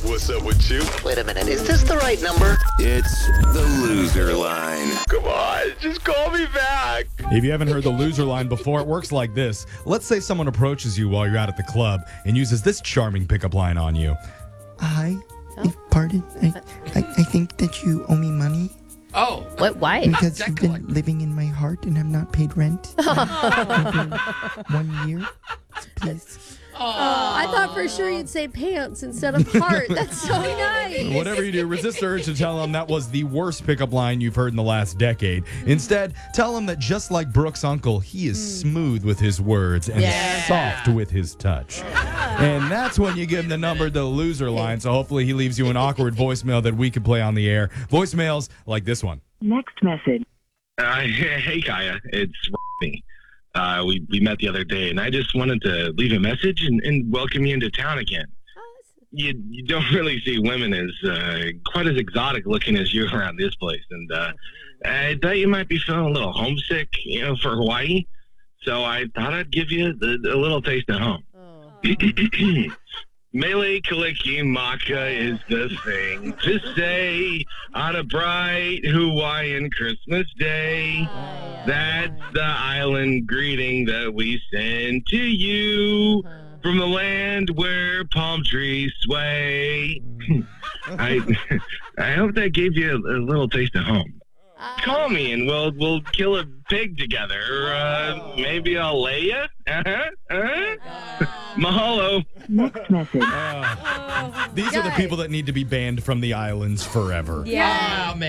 What's up with you? Wait a minute, is this the right number? It's the loser line. Come on, just call me back. If you haven't heard the loser line before, it works like this. Let's say someone approaches you while you're out at the club and uses this charming pickup line on you. Hi. Pardon? I think that you owe me money Oh. What? Why? because you've been living in my heart and have not paid rent over 1 year. Please. I thought for sure you'd say pants instead of heart. That's so nice. Whatever you do, resist the urge to tell them that was the worst pickup line you've heard in the last decade. Instead, tell them that just like Brooke's uncle, he is smooth with his words and soft with his touch. And that's when you give him the number to the loser line, so hopefully he leaves you an awkward voicemail that we can play on the air. Voicemails like this one. Next message. Hey, Kaya. It's me. We met the other day, and I just wanted to leave a message and welcome you into town again. You don't really see women as quite as exotic looking as you around this place, and I thought you might be feeling a little homesick, for Hawaii. So I thought I'd give you a little taste of home. Mele Kaliki Maka is the thing to say on a bright Hawaiian Christmas day. That's the island greeting that we send to you from the land where palm trees sway. I hope that gave you a little taste of home. Call me and we'll kill a pig together. Maybe I'll lay you. Mahalo. Next message. These are the people that need to be banned from the islands forever. Yeah. Oh, man.